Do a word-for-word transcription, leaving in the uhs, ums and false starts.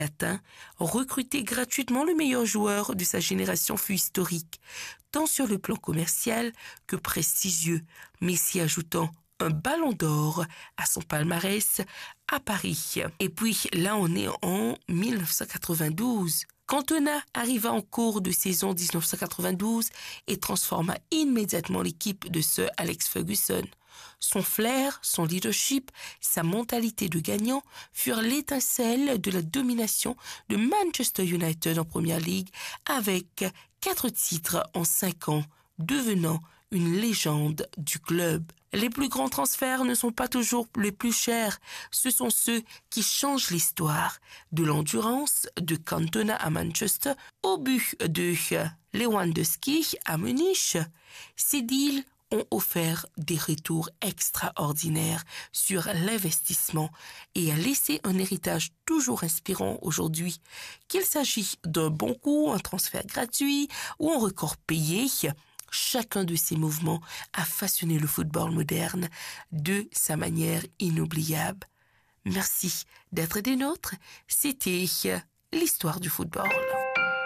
atteint, recruter gratuitement le meilleur joueur de sa génération fut historique, tant sur le plan commercial que prestigieux, Messi ajoutant un ballon d'or à son palmarès à Paris. Et puis là, on est en mille neuf cent quatre-vingt-douze. Cantona arriva en cours de saison dix-neuf cent quatre-vingt-douze et transforma immédiatement l'équipe de Sir Alex Ferguson. Son flair, son leadership, sa mentalité de gagnant furent l'étincelle de la domination de Manchester United en Premier League avec quatre titres en cinq ans, devenant une légende du club. Les plus grands transferts ne sont pas toujours les plus chers, ce sont ceux qui changent l'histoire. De l'endurance de Cantona à Manchester au but de Lewandowski à Munich, ces deals ont offert des retours extraordinaires sur l'investissement et a laissé un héritage toujours inspirant aujourd'hui. Qu'il s'agisse d'un bon coup, un transfert gratuit ou un record payé, chacun de ces mouvements a façonné le football moderne de sa manière inoubliable. Merci d'être des nôtres. C'était l'histoire du football.